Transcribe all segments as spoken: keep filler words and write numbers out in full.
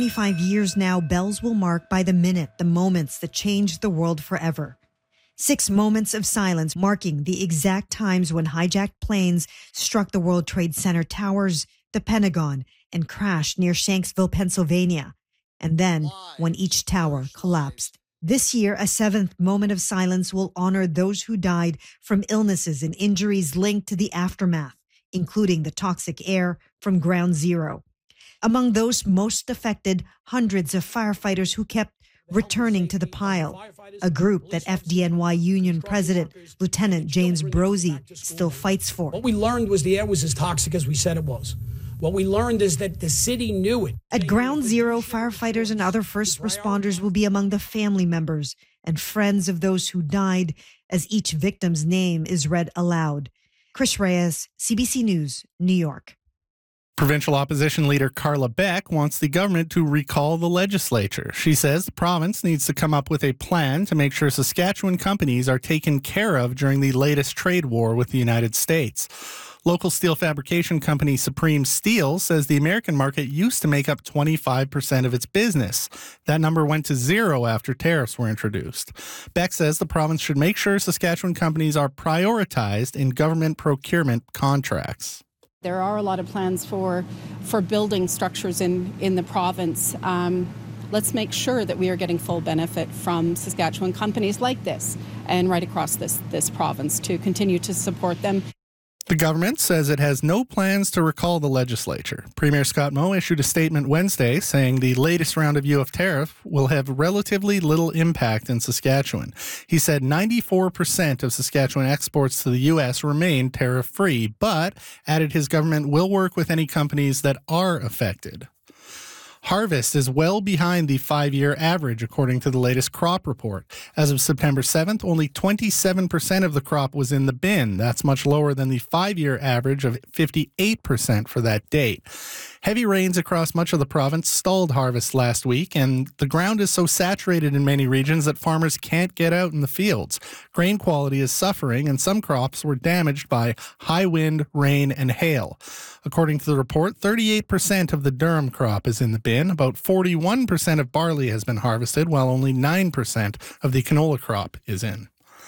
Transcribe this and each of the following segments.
twenty-five years now, bells will mark by the minute the moments that changed the world forever. Six moments of silence marking the exact times when hijacked planes struck the World Trade Center towers, the Pentagon, and crashed near Shanksville, Pennsylvania. And then when each tower collapsed. This year, a seventh moment of silence will honor those who died from illnesses and injuries linked to the aftermath, including the toxic air from Ground Zero. Among those most affected, hundreds of firefighters who kept returning to the pile, a group that F D N Y Union President Lieutenant James Brozzi still fights for. What we learned was the air was as toxic as we said it was. What we learned is that the city knew it. At Ground Zero, firefighters and other first responders will be among the family members and friends of those who died as each victim's name is read aloud. Chris Reyes, C B C News, New York. Provincial opposition leader Carla Beck wants the government to recall the legislature. She says the province needs to come up with a plan to make sure Saskatchewan companies are taken care of during the latest trade war with the United States. Local steel fabrication company Supreme Steel says the American market used to make up twenty-five percent of its business. That number went to zero after tariffs were introduced. Beck says the province should make sure Saskatchewan companies are prioritized in government procurement contracts. There are a lot of plans for for building structures in, in the province. Um, let's make sure that we are getting full benefit from Saskatchewan companies like this and right across this, this province to continue to support them. The government says it has no plans to recall the legislature. Premier Scott Moe issued a statement Wednesday saying the latest round of U F tariff will have relatively little impact in Saskatchewan. He said ninety-four percent of Saskatchewan exports to the U S remain tariff-free, but added his government will work with any companies that are affected. Harvest is well behind the five-year average, according to the latest crop report. As of September seventh, only twenty-seven percent of the crop was in the bin. That's much lower than the five-year average of fifty-eight percent for that date. Heavy rains across much of the province stalled harvest last week, and the ground is so saturated in many regions that farmers can't get out in the fields. Grain quality is suffering, and some crops were damaged by high wind, rain, and hail. According to the report, thirty-eight percent of the durum crop is in the bin. About forty-one percent of barley has been harvested, while only nine percent of the canola crop is in.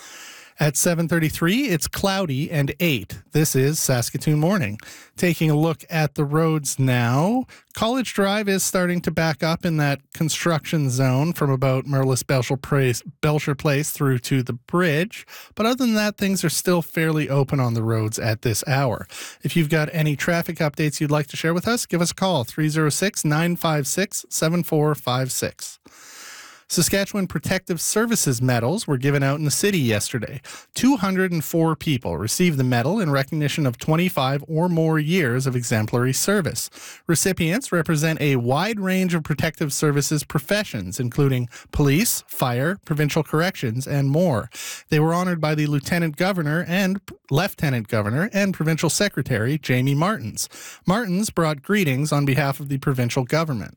At seven thirty-three, it's cloudy and eight. This is Saskatoon Morning. Taking a look at the roads now, College Drive is starting to back up in that construction zone from about Merlis Belcher Place, Belcher Place through to the bridge. But other than that, things are still fairly open on the roads at this hour. If you've got any traffic updates you'd like to share with us, give us a call, three oh six, nine five six, seven four five six. Saskatchewan Protective Services medals were given out in the city yesterday. two hundred four people received the medal in recognition of twenty-five or more years of exemplary service. Recipients represent a wide range of protective services professions, including police, fire, provincial corrections, and more. They were honored by the Lieutenant Governor and Lieutenant Governor and Provincial Secretary Jamie Martins. Martins brought greetings on behalf of the provincial government.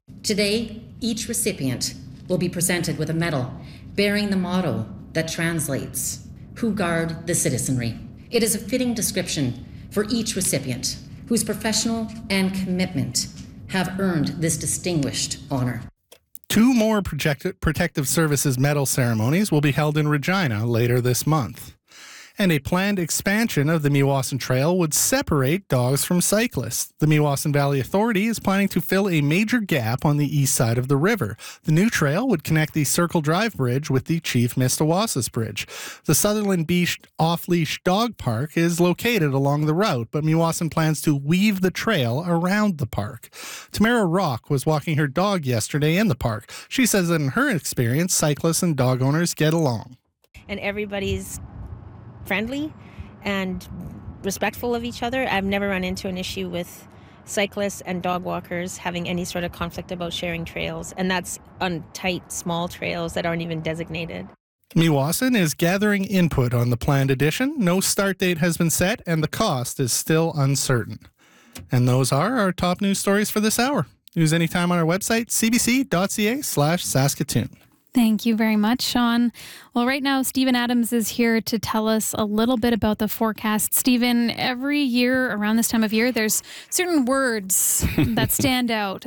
Today, each recipient will be presented with a medal bearing the motto that translates, "Who guard the citizenry." It is a fitting description for each recipient whose professional and commitment have earned this distinguished honor. Two more Protect- Protective Services medal ceremonies will be held in Regina later this month. And a planned expansion of the Meewasin Trail would separate dogs from cyclists. The Meewasin Valley Authority is planning to fill a major gap on the east side of the river. The new trail would connect the Circle Drive Bridge with the Chief Mistawasis Bridge. The Sutherland Beach Off-Leash Dog Park is located along the route, but Meewasin plans to weave the trail around the park. Tamara Rock was walking her dog yesterday in the park. She says that in her experience, cyclists and dog owners get along. And everybody's friendly and respectful of each other. I've never run into an issue with cyclists and dog walkers having any sort of conflict about sharing trails, and that's on tight, small trails that aren't even designated. Meewasin is gathering input on the planned addition. No start date has been set, and the cost is still uncertain. And those are our top news stories for this hour. News anytime on our website, cbc.ca slash Saskatoon. Thank you very much, Sean. Well, right now, Stephen Adams is here to tell us a little bit about the forecast. Stephen, every year around this time of year, there's certain words that stand out